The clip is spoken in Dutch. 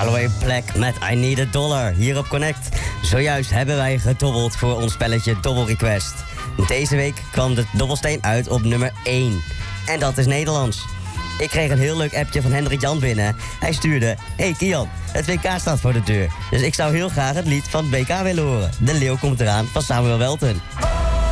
Callaway Black met I Need a Dollar hier op Connect. Zojuist hebben wij gedobbeld voor ons spelletje Double Request. Deze week kwam de dobbelsteen uit op nummer 1. En dat is Nederlands. Ik kreeg een heel leuk appje van Hendrik Jan binnen. Hij stuurde: Hey Kian, het WK staat voor de deur. Dus ik zou heel graag het lied van het WK willen horen. De Leeuw komt eraan van Samuel Welten.